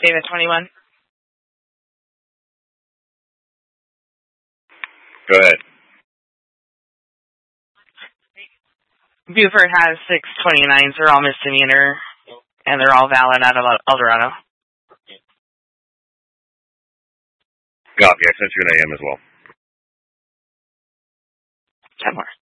David 21. Go ahead. Buford has 629s. They're all misdemeanor, and they're all valid out of Eldorado. Copy. I sent you an AM as well. 10 more.